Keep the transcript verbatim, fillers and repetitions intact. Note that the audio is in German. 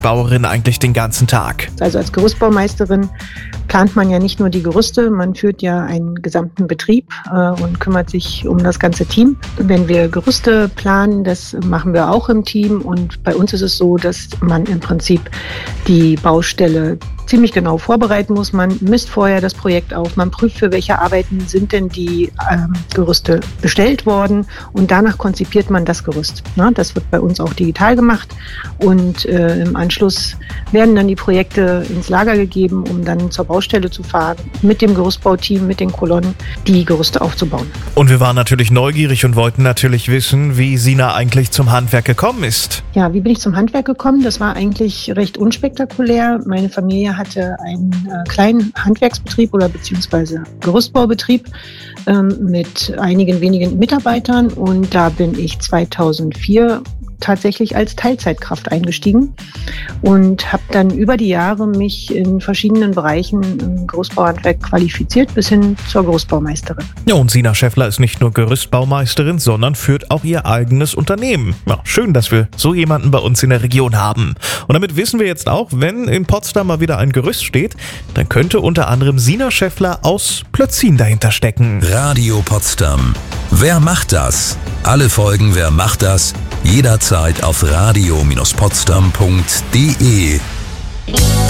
Bauerin eigentlich den ganzen Tag? Also als Gerüstbaumeisterin plant man ja nicht nur die Gerüste, man führt ja einen gesamten Betrieb äh, und kümmert sich um das ganze Team. Wenn wir Gerüste planen, das machen wir auch im Team, und bei uns ist es so, dass man im Prinzip die Baustelle ziemlich genau vorbereiten muss. Man misst vorher das Projekt auf, man prüft, für welche Arbeiten sind denn die ähm, Gerüste bestellt worden, und danach konzipiert man das Gerüst. Na, das wird bei uns auch digital gemacht, und äh, im Anschluss werden dann die Projekte ins Lager gegeben, um dann zur Baustelle zu fahren, mit dem Gerüstbauteam, mit den Kolonnen, die Gerüste aufzubauen. Und wir waren natürlich neugierig und wollten natürlich wissen, wie Sina eigentlich zum Handwerk gekommen ist. Ja, wie bin ich zum Handwerk gekommen? Das war eigentlich recht unspektakulär. Meine Familie hatte einen äh, kleinen Handwerksbetrieb oder beziehungsweise Gerüstbaubetrieb ähm, mit einigen wenigen Mitarbeitern, und da bin ich zweitausendvier tatsächlich als Teilzeitkraft eingestiegen und habe dann über die Jahre mich in verschiedenen Bereichen im Gerüstbauhandwerk qualifiziert bis hin zur Gerüstbaumeisterin. Ja, und Sina Schäffler ist nicht nur Gerüstbaumeisterin, sondern führt auch ihr eigenes Unternehmen. Ja, schön, dass wir so jemanden bei uns in der Region haben. Und damit wissen wir jetzt auch, wenn in Potsdam mal wieder ein Gerüst steht, dann könnte unter anderem Sina Schäffler aus Plötzin dahinter stecken. Radio Potsdam. Wer macht das? Alle Folgen Wer macht das? Jederzeit auf radio Bindestrich potsdam punkt de.